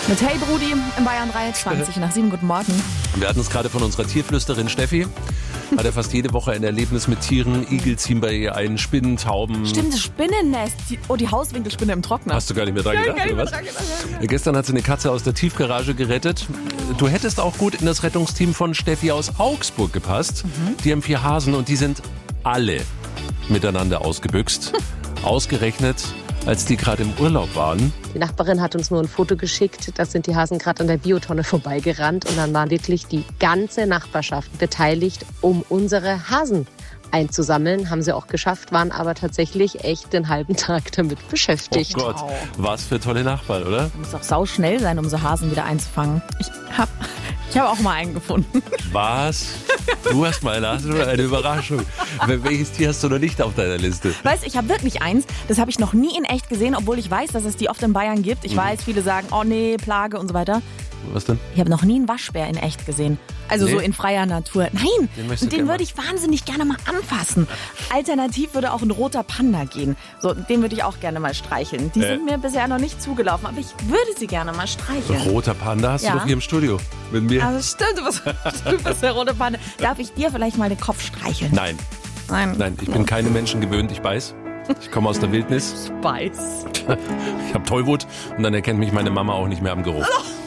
Mit Hey Brudi in Bayern 23 nach 7. Guten Morgen. Wir hatten es gerade von unserer Tierflüsterin Steffi. Hat er fast jede Woche ein Erlebnis mit Tieren. Igel ziehen bei ihr ein, Spinnen, Tauben. Stimmt, das Spinnennest. Die Hauswinkelspinne im Trockner. Hast du gar nicht mehr dran gedacht, oder was? Gestern hat sie eine Katze aus der Tiefgarage gerettet. Du hättest auch gut in das Rettungsteam von Steffi aus Augsburg gepasst. Die haben 4 Hasen und die sind alle miteinander ausgebüxt. Ausgerechnet, als die gerade im Urlaub waren. Die Nachbarin hat uns nur ein Foto geschickt, da sind die Hasen gerade an der Biotonne vorbeigerannt und dann war wirklich die ganze Nachbarschaft beteiligt, um unsere Hasen einzusammeln. Haben sie auch geschafft, waren aber tatsächlich echt den halben Tag damit beschäftigt. Oh Gott, was für tolle Nachbarn, oder? Du musst auch sauschnell sein, um so Hasen wieder einzufangen. Ich hab auch mal einen gefunden. Was? Du hast mal eine Überraschung. Welches Tier hast du noch nicht auf deiner Liste? Weißt du, ich habe wirklich eins, das habe ich noch nie in echt gesehen, obwohl ich weiß, dass es die oft in Bayern gibt. Ich weiß, viele sagen, oh nee, Plage und so weiter. Was denn? Ich habe noch nie einen Waschbär in echt gesehen. Also so in freier Natur. Nein, den würde ich wahnsinnig gerne mal anfassen. Alternativ würde auch ein roter Panda gehen. So, den würde ich auch gerne mal streicheln. Die sind mir bisher noch nicht zugelaufen, aber ich würde sie gerne mal streicheln. Roter Panda hast du doch hier im Studio mit mir. Also stimmt, du bist der rote Panda. Darf ich dir vielleicht mal den Kopf streicheln? Nein, ich bin keine Menschen gewöhnt, ich weiß. Ich komme aus der Wildnis. Ich weiß. Ich habe Tollwut und dann erkennt mich meine Mama auch nicht mehr am Geruch.